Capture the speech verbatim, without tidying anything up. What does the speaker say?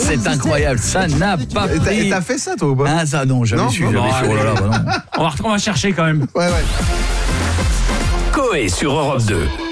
c'est incroyable, ça n'a pas Et t'as, et pris. t'as fait ça, toi, ou pas? Ah, ça, non, jamais Non, su, non, jamais non, su. Oh là là, bah non. On va, on va chercher quand même. Ouais, ouais. Coé sur Europe deux.